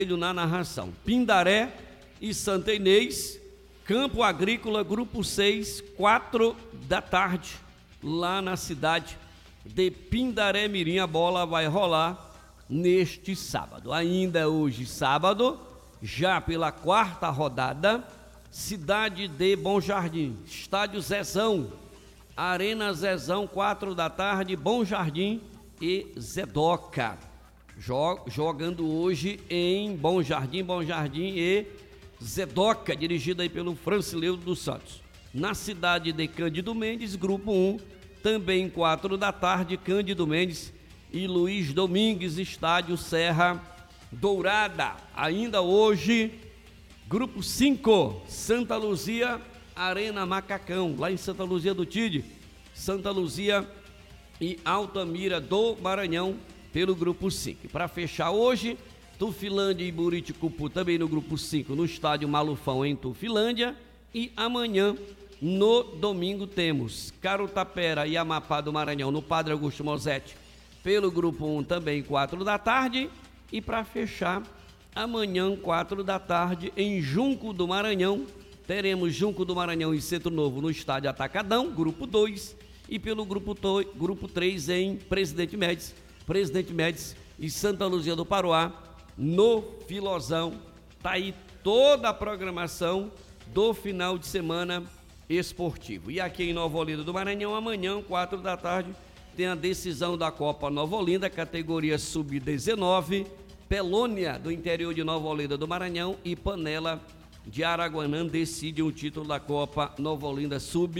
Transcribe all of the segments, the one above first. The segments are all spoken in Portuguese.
na narração. Pindaré e Santa Inês, Campo Agrícola, Grupo 6, 4 da tarde, lá na cidade de Pindaré Mirim. A bola vai rolar neste sábado. Ainda hoje, sábado, já pela quarta rodada, cidade de Bom Jardim, estádio Zezão, Arena Zezão, 4 da tarde, Bom Jardim e Zedoca. Jogando hoje em Bom Jardim e Zedoca, dirigida aí pelo Francileu dos Santos. Na cidade de Cândido Mendes, Grupo 1, também 4 da tarde, Cândido Mendes e Luiz Domingues, estádio Serra Dourada. Ainda hoje, Grupo 5, Santa Luzia, Arena Macacão, lá em Santa Luzia do Tide, Santa Luzia e Altamira do Maranhão, pelo Grupo 5. Para fechar hoje, Tufilândia e Buriticupu, também no Grupo 5, no estádio Malufão, em Tufilândia. E amanhã, no domingo, temos Carutapera e Amapá do Maranhão, no Padre Augusto Mosetti, pelo Grupo 1, também 4 da tarde. E para fechar, amanhã, 4 da tarde, em Junco do Maranhão, teremos Junco do Maranhão e Centro Novo no estádio Atacadão, Grupo 2, e pelo Grupo 3 em Presidente Médici e Santa Luzia do Paroá, no Filosão. Tá aí toda a programação do final de semana esportivo. E aqui em Nova Olinda do Maranhão, amanhã, 4 da tarde, tem a decisão da Copa Nova Olinda, categoria Sub-19, Pelônia, do interior de Nova Olinda do Maranhão, e Panela de Araguanã decide o título da Copa Nova Olinda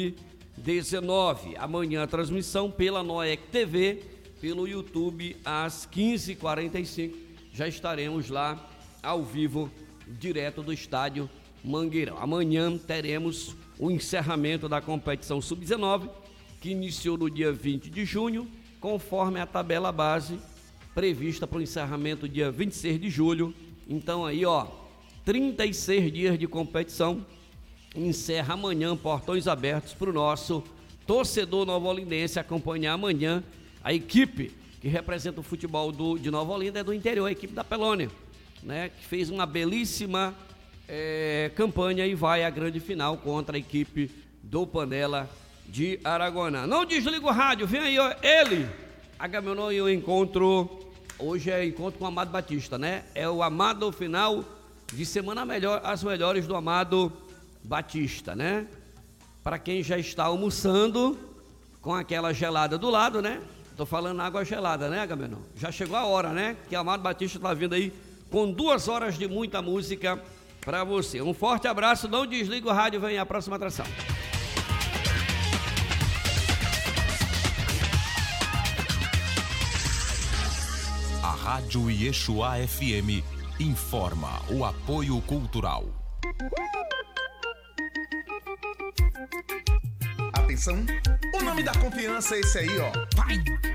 Sub-19. Amanhã a transmissão pela Noec TV, pelo YouTube, às 15h45. Já estaremos lá ao vivo, direto do estádio Mangueirão. Amanhã teremos o encerramento da competição Sub-19, que iniciou no dia 20 de junho, conforme a tabela base prevista para o encerramento dia 26 de julho. Então aí, 36 dias de competição. Encerra amanhã, portões abertos para o nosso torcedor novolindense acompanhar amanhã a equipe que representa o futebol de Nova Olinda, é do interior, a equipe da Pelônia, né, que fez uma belíssima campanha e vai à grande final contra a equipe do Panela de Araguanã. Não desliga o rádio, vem aí, ele, Agamenon, e o encontro, hoje é encontro com o Amado Batista, né? É o Amado final de semana as melhores do Amado Batista, né? Para quem já está almoçando com aquela gelada do lado, né? Tô falando água gelada, né, Agamenon? Já chegou a hora, né? Que o Amado Batista tá vindo aí com 2 horas de muita música para você. Um forte abraço, não desliga o rádio, vem a próxima atração. A Rádio Iexuá FM informa o apoio cultural. Atenção, o nome da confiança é esse aí, ó. Vai!